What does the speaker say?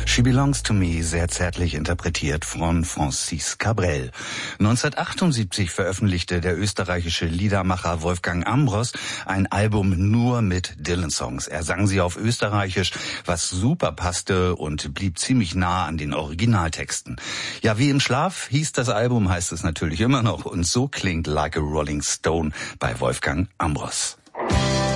She Belongs to Me, sehr zärtlich interpretiert von Francis Cabrel. 1978 veröffentlichte der österreichische Liedermacher Wolfgang Ambros ein Album nur mit Dylan-Songs. Er sang sie auf Österreichisch, was super passte und blieb ziemlich nah an den Originaltexten. Ja, wie im Schlaf hieß das Album, heißt es natürlich immer noch. Und so klingt Like a Rolling Stone bei Wolfgang Ambros.